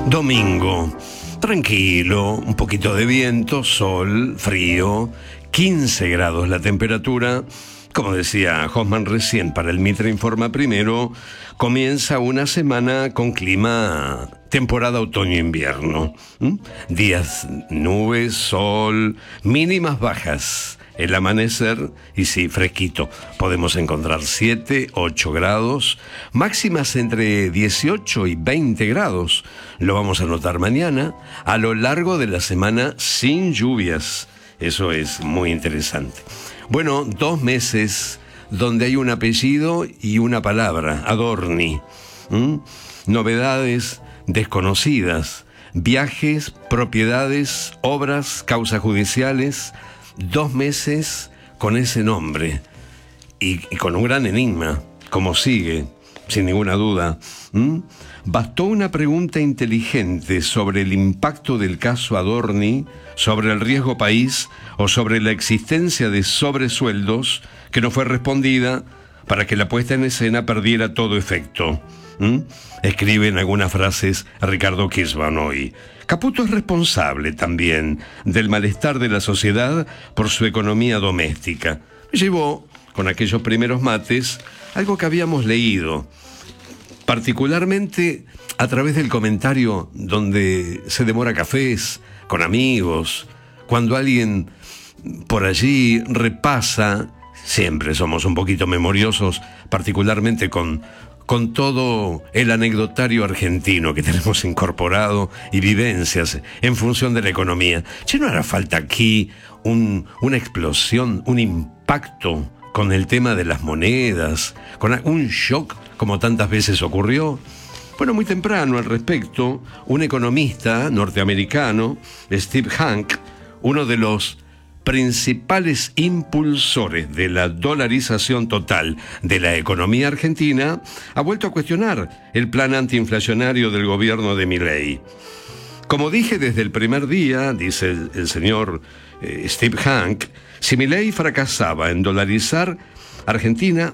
Domingo, tranquilo, un poquito de viento, sol, frío, 15 grados la temperatura. Como decía Hoffman recién para el Mitre Informa Primero, comienza una semana con clima temporada otoño-invierno. Días, nubes, sol, mínimas bajas. El amanecer, y sí, fresquito, podemos encontrar 7, 8 grados, máximas entre 18 y 20 grados. Lo vamos a notar mañana, a lo largo de la semana sin lluvias. Eso es muy interesante. Bueno, 2 meses donde hay un apellido y una palabra, Adorni. Novedades desconocidas, viajes, propiedades, obras, causas judiciales. 2 meses con ese nombre y con un gran enigma, como sigue, sin ninguna duda. Bastó una pregunta inteligente sobre el impacto del caso Adorni, sobre el riesgo país o sobre la existencia de sobresueldos que no fue respondida para que la puesta en escena perdiera todo efecto. Escribe en algunas frases a Ricardo Kirschbaum hoy. Caputo es responsable también del malestar de la sociedad por su economía doméstica. Me llevó, con aquellos primeros mates, algo que habíamos leído, particularmente a través del comentario donde se demora cafés, con amigos, cuando alguien por allí repasa. Siempre somos un poquito memoriosos, particularmente con todo el anecdotario argentino que tenemos incorporado y vivencias en función de la economía. ¿No hará falta aquí una explosión, un impacto con el tema de las monedas, con un shock como tantas veces ocurrió? Bueno, muy temprano al respecto, un economista norteamericano, Steve Hanke, uno de los principales impulsores de la dolarización total de la economía argentina, ha vuelto a cuestionar el plan antiinflacionario del gobierno de Milei. Como dije desde el primer día, dice el señor Steve Hanke, si Milei fracasaba en dolarizar, Argentina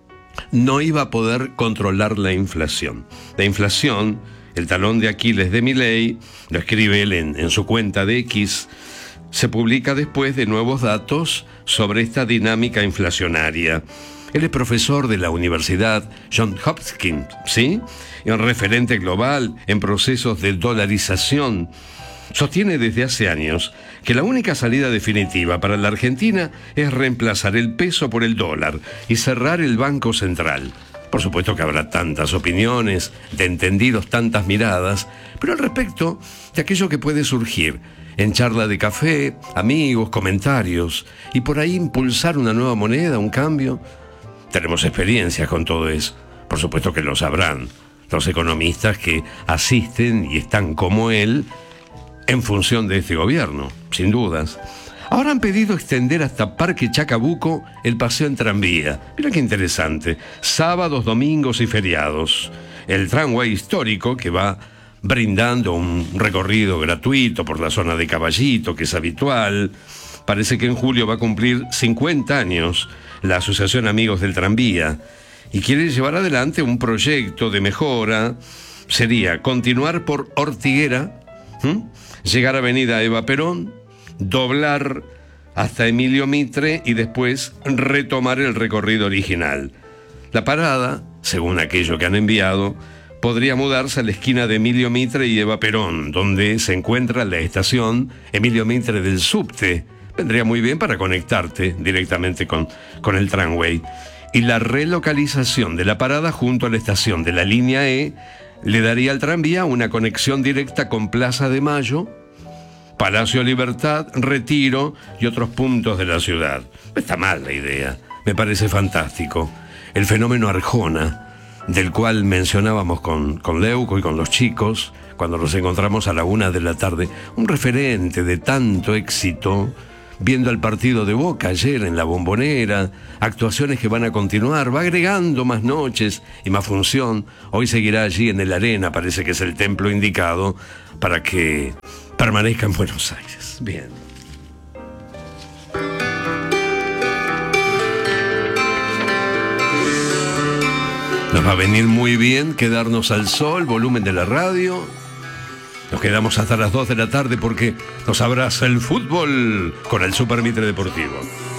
no iba a poder controlar la inflación. La inflación, el talón de Aquiles de Milei, lo escribe él en su cuenta de X, se publica después de nuevos datos sobre esta dinámica inflacionaria. Él es profesor de la Universidad Johns Hopkins, ¿sí? Un referente global en procesos de dolarización. Sostiene desde hace años que la única salida definitiva para la Argentina es reemplazar el peso por el dólar y cerrar el Banco Central. Por supuesto que habrá tantas opiniones, de entendidos, tantas miradas, pero al respecto de aquello que puede surgir en charla de café, amigos, comentarios, y por ahí impulsar una nueva moneda, un cambio. Tenemos experiencias con todo eso. Por supuesto que lo sabrán los economistas que asisten y están como él en función de este gobierno, sin dudas. Ahora han pedido extender hasta Parque Chacabuco el paseo en tranvía. Mira qué interesante. Sábados, domingos y feriados. El tramway histórico que va brindando un recorrido gratuito por la zona de Caballito, que es habitual. Parece que en julio va a cumplir 50 años la Asociación Amigos del Tranvía y quiere llevar adelante un proyecto de mejora. Sería continuar por Ortiguera, llegar a Avenida Eva Perón, doblar hasta Emilio Mitre y después retomar el recorrido original. La parada, según aquello que han enviado, podría mudarse a la esquina de Emilio Mitre y Eva Perón, donde se encuentra la estación Emilio Mitre del subte. Vendría muy bien para conectarte directamente con el tramway. Y la relocalización de la parada junto a la estación de la línea E le daría al tranvía una conexión directa con Plaza de Mayo, Palacio Libertad, Retiro y otros puntos de la ciudad. No está mal la idea, me parece fantástico. El fenómeno Arjona, del cual mencionábamos con Leuco y con los chicos, cuando nos encontramos a la 1 de la tarde, un referente de tanto éxito, viendo el partido de Boca ayer en la Bombonera, actuaciones que van a continuar, va agregando más noches y más función. Hoy seguirá allí en el Arena, parece que es el templo indicado para que permanezca en Buenos Aires. Bien. Nos va a venir muy bien quedarnos al sol, volumen de la radio, Nos quedamos hasta las 2 de la tarde porque nos abraza el fútbol con el Super Mitre Deportivo.